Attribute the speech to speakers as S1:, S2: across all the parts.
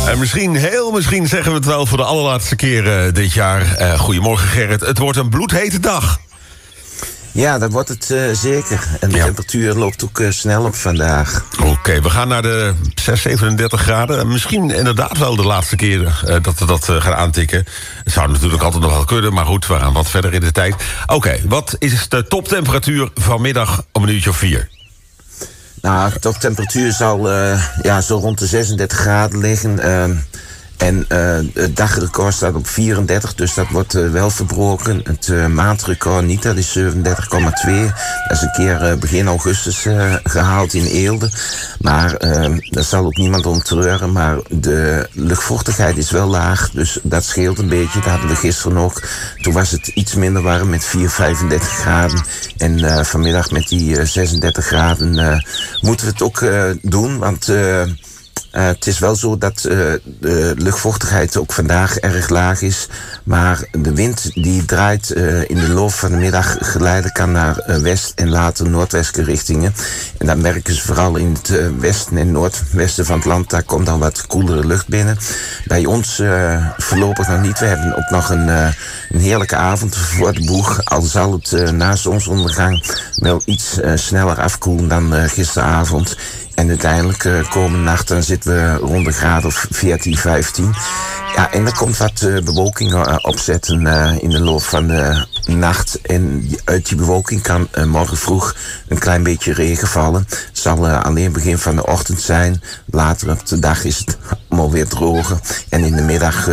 S1: En heel misschien zeggen we het wel voor de allerlaatste keer dit jaar. Goedemorgen Gerrit, het wordt een bloedhete dag.
S2: Ja, dat wordt het zeker. En de temperatuur loopt ook snel op vandaag.
S1: Oké, we gaan naar de 37 graden. Misschien inderdaad wel de laatste keer dat we dat gaan aantikken. Het zou natuurlijk altijd nog wel kunnen, maar goed, we gaan wat verder in de tijd. Oké, wat is de toptemperatuur vanmiddag om 4:00?
S2: Nou, de toptemperatuur zal zo rond de 36 graden liggen. En het dagrecord staat op 34, dus dat wordt wel verbroken. Het maandrecord niet, dat is 37,2. Dat is een keer begin augustus gehaald in Eelde. Maar daar zal ook niemand om treuren. Maar de luchtvochtigheid is wel laag, dus dat scheelt een beetje. Dat hadden we gisteren ook. Toen was het iets minder warm met 35 graden. En vanmiddag met die 36 graden moeten we het ook doen, want... het is wel zo dat de luchtvochtigheid ook vandaag erg laag is. Maar de wind die draait in de loop van de middag geleidelijk aan naar west- en later noordwestelijke richtingen. En dan merken ze vooral in het westen en noordwesten van het land. Daar komt dan wat koelere lucht binnen. Bij ons voorlopig nog niet. We hebben ook nog een heerlijke avond voor de boeg. Al zal het na zonsondergang wel iets sneller afkoelen dan gisteravond. En uiteindelijk komende nacht dan zitten we rond een graad of 14, 15. Ja, en er komt wat bewolking opzetten in de loop van de nacht. En uit die bewolking kan morgen vroeg een klein beetje regen vallen. Het zal alleen begin van de ochtend zijn. Later op de dag is het allemaal weer droger. En in de middag...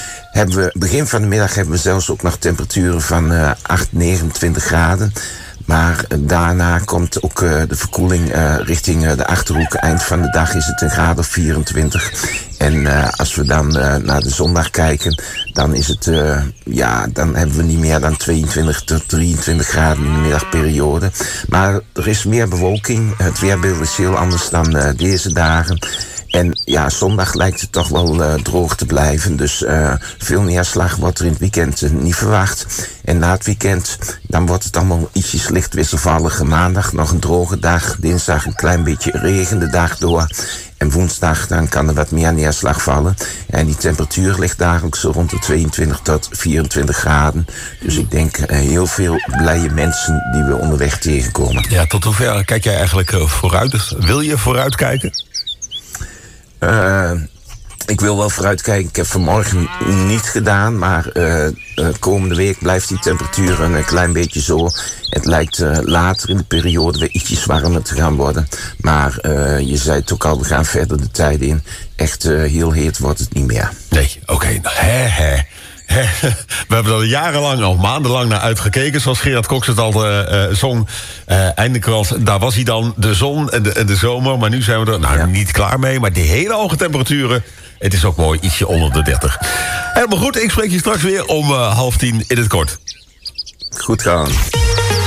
S2: begin van de middag hebben we zelfs ook nog temperaturen van 8, 29 graden. Maar daarna komt ook de verkoeling richting de Achterhoek. Eind van de dag is het een graad of 24. En als we dan naar de zondag kijken, dan is het, dan hebben we niet meer dan 22 tot 23 graden in de middagperiode. Maar er is meer bewolking. Het weerbeeld is heel anders dan deze dagen. En ja, zondag lijkt het toch wel droog te blijven. Dus veel neerslag wordt er in het weekend niet verwacht. En na het weekend, dan wordt het allemaal ietsjes licht wisselvallig. Maandag nog een droge dag. Dinsdag een klein beetje regen de dag door. En woensdag, dan kan er wat meer neerslag vallen. En die temperatuur ligt dagelijks zo rond de 22 tot 24 graden. Dus ik denk heel veel blije mensen die we onderweg tegenkomen.
S1: Ja, tot hoever kijk jij eigenlijk vooruit? Dus wil je vooruit kijken?
S2: Ik wil wel vooruitkijken. Ik heb vanmorgen niet gedaan, maar komende week blijft die temperatuur een klein beetje zo. Het lijkt later in de periode weer ietsjes warmer te gaan worden. Maar je zei het ook al, we gaan verder de tijden in. Echt heel heet wordt het niet meer.
S1: Nee, oké. We hebben er jarenlang, al maandenlang naar uitgekeken. Zoals Gerard Cox het al zong. Eindelijk daar was hij dan, de zon en de zomer. Maar nu zijn we er niet klaar mee. Maar die hele hoge temperaturen, het is ook mooi, ietsje onder de 30. Helemaal goed, ik spreek je straks weer om 9:30 in het kort.
S2: Goed gaan.